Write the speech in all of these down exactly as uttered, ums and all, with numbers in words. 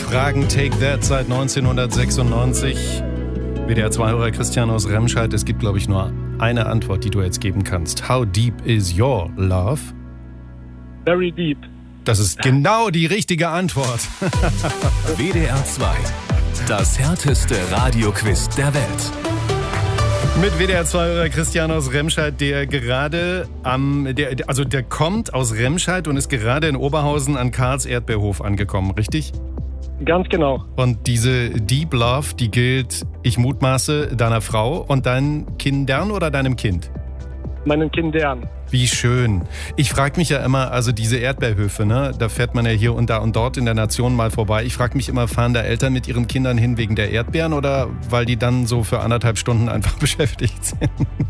Fragen Take That seit neunzehnhundertsechsundneunzig. W D R zwei-Hörer Christian aus Remscheid. Es gibt, glaube ich, nur eine Antwort, die du jetzt geben kannst. How deep is your love? Very deep. Das ist genau die richtige Antwort. W D R zwei. Das härteste Radioquiz der Welt. Mit W D R zwei-Hörer Christian aus Remscheid, der gerade am, der, also der kommt aus Remscheid und ist gerade in Oberhausen an Karls Erdbeerhof angekommen, richtig? Ganz genau. Und diese Deep Love, die gilt, ich mutmaße, deiner Frau und deinen Kindern oder deinem Kind? Meinen Kindern. Wie schön. Ich frage mich ja immer, also diese Erdbeerhöfe, ne, da fährt man ja hier und da und dort in der Nation mal vorbei. Ich frage mich immer, fahren da Eltern mit ihren Kindern hin wegen der Erdbeeren oder weil die dann so für anderthalb Stunden einfach beschäftigt sind?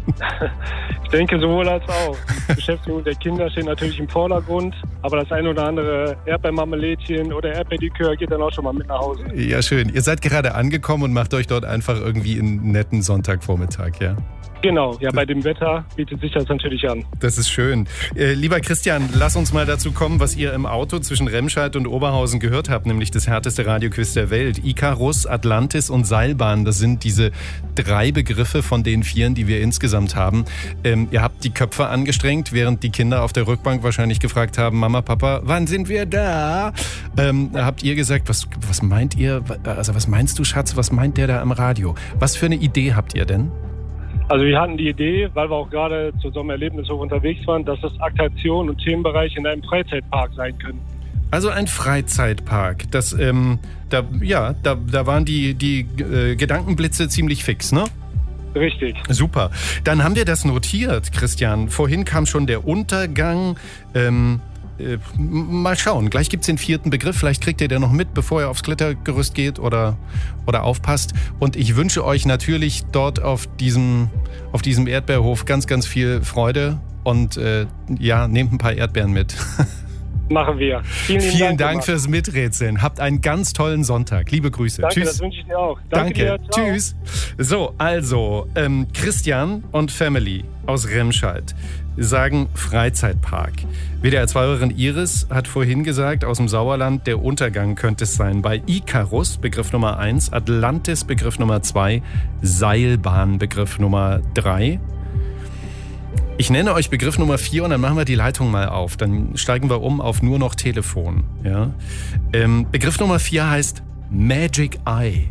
Ich denke sowohl als auch. Die Beschäftigung der Kinder steht natürlich im Vordergrund, aber das ein oder andere Erdbeermarmelädchen oder Erdbeerlikör geht dann auch schon mal mit nach Hause. Ja, schön. Ihr seid gerade angekommen und macht euch dort einfach irgendwie einen netten Sonntagvormittag, ja? Genau, ja, bei dem Wetter bietet sich das natürlich an. Das ist schön. Äh, lieber Christian, lass uns mal dazu kommen, was ihr im Auto zwischen Remscheid und Oberhausen gehört habt, nämlich das härteste Radioquiz der Welt. Icarus, Atlantis und Seilbahn, das sind diese drei Begriffe von den vieren, die wir insgesamt haben. Ähm, ihr habt die Köpfe angestrengt, während die Kinder auf der Rückbank wahrscheinlich gefragt haben, Mama, Papa, wann sind wir da? Ähm, habt ihr gesagt, was, was meint ihr, also was meinst du, Schatz, was meint der da am Radio? Was für eine Idee habt ihr denn? Also wir hatten die Idee, weil wir auch gerade zu so einem Erlebnishof unterwegs waren, dass das Attraktion und Themenbereich in einem Freizeitpark sein können. Also ein Freizeitpark. Das, ähm, da, ja, da, da waren die, die äh, Gedankenblitze ziemlich fix, ne? Richtig. Super. Dann haben wir das notiert, Christian. Vorhin kam schon der Untergang. Ähm, äh, mal schauen. Gleich gibt's den vierten Begriff. Vielleicht kriegt ihr den noch mit, bevor ihr aufs Klettergerüst geht oder, oder aufpasst. Und ich wünsche euch natürlich dort auf diesem, auf diesem Erdbeerhof ganz, ganz viel Freude. Und äh, ja, nehmt ein paar Erdbeeren mit. Machen wir. Vielen, Vielen Dank, Dank fürs Miträtseln. Habt einen ganz tollen Sonntag. Liebe Grüße. Danke, Tschüss. das wünsche ich dir auch. Danke. Danke. Dir. Ciao. Tschüss. So, also, ähm, Christian und Family aus Remscheid sagen Freizeitpark. W D R zwei-Hörerin Iris hat vorhin gesagt, aus dem Sauerland, der Untergang könnte es sein. Bei Icarus, Begriff Nummer eins, Atlantis, Begriff Nummer zwei, Seilbahn, Begriff Nummer drei. Ich nenne euch Begriff Nummer vier und dann machen wir die Leitung mal auf. Dann steigen wir um auf nur noch Telefon. Ja? Ähm, Begriff Nummer vier heißt Magic Eye.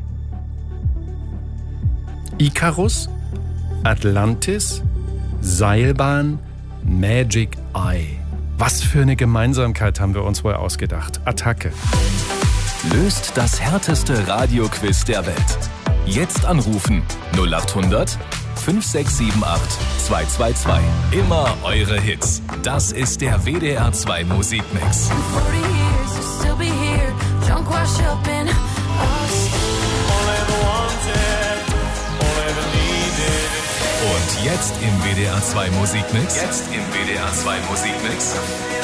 Icarus, Atlantis, Seilbahn, Magic Eye. Was für eine Gemeinsamkeit haben wir uns wohl ausgedacht. Attacke. Löst das härteste Radioquiz der Welt. Jetzt anrufen null acht hundert fünf sechs sieben acht zwei zwei zwei. Immer eure Hits. Das ist der W D R zwei Musikmix. Und jetzt im W D R zwei Musikmix. Jetzt im W D R zwei Musikmix.